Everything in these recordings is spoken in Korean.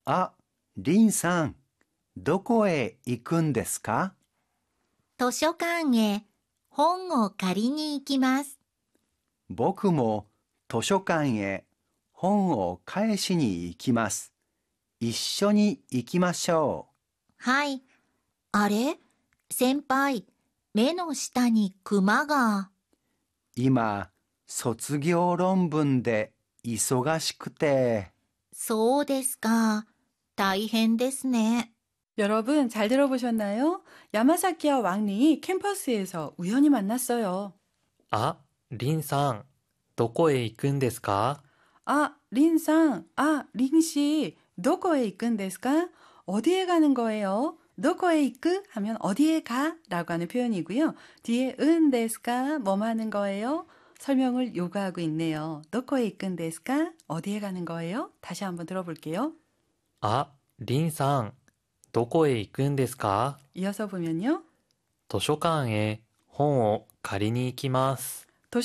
あ、リンさん、どこへ行くんですか？ 図書館へ本を借りに行きます。 僕も図書館へ本を返しに行きます。一緒に行きましょはい。あれ？先輩、目の下にクマが。 う。今、卒業論文で忙しくて。 そうですか。大変ですね。 여러분 잘 들어보셨나요? 야마사키와 왕링이 캠퍼스에서 우연히 만났어요. あ、リンさん、どこへ行くんですか？ 아, 린상, 린씨, 도코에 이끈 데스까? 어디에 가는 거예요? 도코에 이끄 하면 어디에 가? 라고 하는 표현이고요. 뒤에 은 데스까? 뭐 하는 거예요? 설명을 요구하고 있네요. 도코에 이끈 데스까? 어디에 가는 거예요? 다시 한번 들어볼게요. あ、リンさん、どこへ行くんですか？ 이어서 보면요. 図書館へ本を借りに行きます。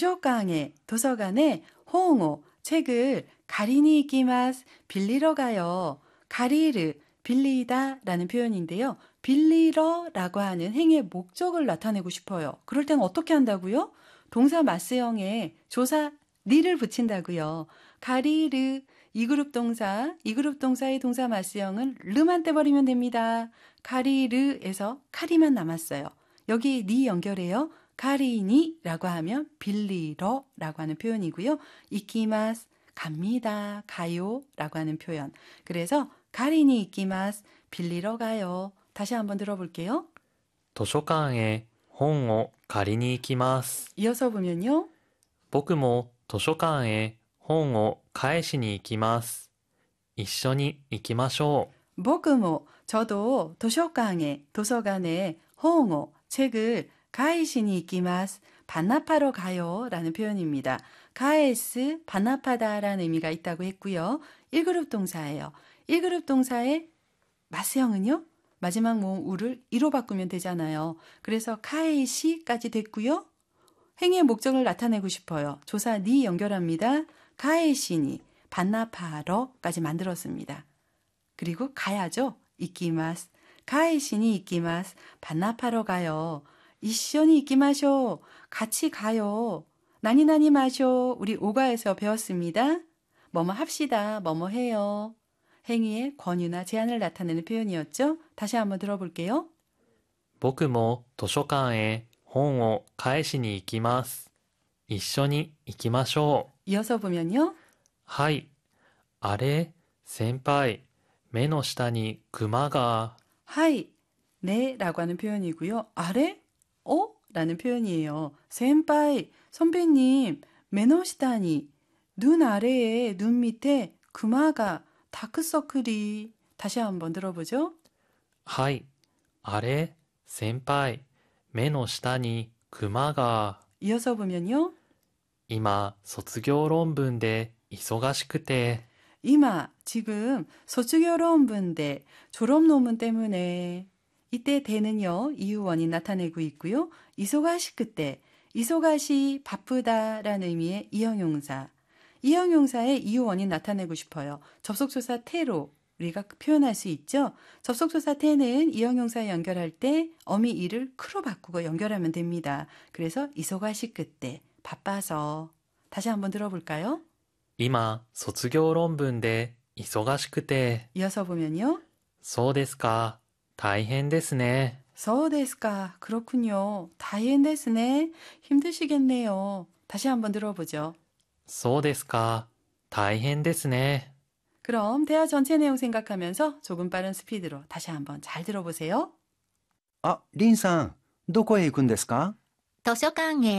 도서관에 홍오 책을 가리니 이키마스 빌리러 가요. 가리르 빌리다 라는 표현인데요. 빌리러 라고 하는 행의 목적을 나타내고 싶어요. 그럴 때는 어떻게 한다고요? 동사 마스형에 조사 리를 붙인다고요. 가리르 이 그룹 동사의 동사 마스형은 르만 떼버리면 됩니다. 가리르에서 카리만 남았어요. 여기 니 연결해요. 가리니라고 하면 빌리러라고 하는 표현이고요. 이키마스 갑니다. 가요라고 하는 표현. 그래서 가리니 이키마스 빌리러 가요. 다시 한번 들어볼게요. 図書館へ本を借りに行きます。 이어서 보면요. 僕も図書館へ本を返しに行きます。一緒に行きましょう。 僕も 저도 도서관에 홍어 책을 가이시니 이키마스 반납하러 가요 라는 표현입니다. 가에스 반납하다 라는 의미가 있다고 했고요. 1그룹 동사예요. 1그룹 동사의 마스형은요. 마지막 모음 우를 이로 바꾸면 되잖아요. 그래서 가에시까지 됐고요. 행의 목적을 나타내고 싶어요. 조사 니 연결합니다. 가에시니 반납하러까지 만들었습니다. 그리고 가야죠. 이키마스. 가에시니 이키마스. 반납하러 가요. 이쇼니 이키마쇼. 같이 가요. 나니나니 마쇼. 우리 오가에서 배웠습니다. 뭐뭐 합시다. 뭐뭐 해요. 행위의 권유나 제한을 나타내는 표현이었죠. 다시 한번 들어볼게요. 僕も図書館へ本を返しに行きます。一緒に行きましょう。 이어서 보면요. はい。あれ、先輩、目の下にクマが。 하이, 네 라고 하는 표현이고요. 아래? 라는 표현이에요. 센파이, 선배님, 메노시다니, 눈 아래에, 눈 밑에 크마가 다크서클이. 다시 한번 들어보죠. はい。あれ、先輩、目の下にクマが。 이어서 보면요. 今、卒業論文で忙しくて。 이마, 지금 소추결혼분데 졸업 논문 때문에. 이때 대는요, 이유 원인 나타내고 있고요. 이소가시 그때, 이소가시 바쁘다라는 의미의 이형용사. 이형용사의 이유 원인 나타내고 싶어요. 접속조사 태로 우리가 표현할 수 있죠. 접속조사 태는 이형용사 연결할 때 어미 이를 크로 바꾸고 연결하면 됩니다. 그래서 이소가시 그때, 바빠서. 다시 한번 들어볼까요? 今、卒業論文で忙しくて。 이어서 보면요. そうですか。大変ですね。 소데스까 그렇군요. 다이앤데스네. 힘드시겠네요. 다시 한번 들어보죠. そうですか。大変ですね。 그럼 대화 전체 내용 생각하면서 조금 빠른 스피드로 다시 한번 잘 들어보세요. あ、リンさん、どこへ行くんですか？ 図書館へ